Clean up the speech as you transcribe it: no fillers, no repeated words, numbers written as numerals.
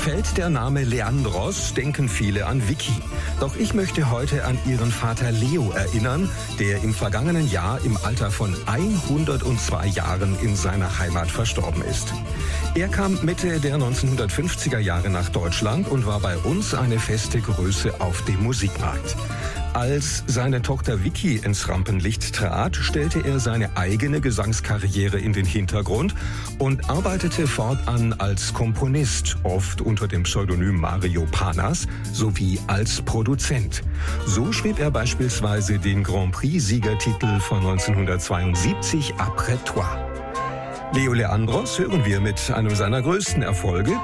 Fällt der Name Leandros, denken viele an Vicky. Doch ich möchte heute an ihren Vater Leo erinnern, der im vergangenen Jahr im Alter von 102 Jahren in seiner Heimat verstorben ist. Er kam Mitte der 1950er Jahre nach Deutschland und war bei uns eine feste Größe auf dem Musikmarkt. Als seine Tochter Vicky ins Rampenlicht trat, stellte er seine eigene Gesangskarriere in den Hintergrund und arbeitete fortan als Komponist, oft unter dem Pseudonym Mario Panas, sowie als Produzent. So schrieb er beispielsweise den Grand Prix-Siegertitel von 1972 Après toi. Leo Leandros hören wir mit einem seiner größten Erfolge,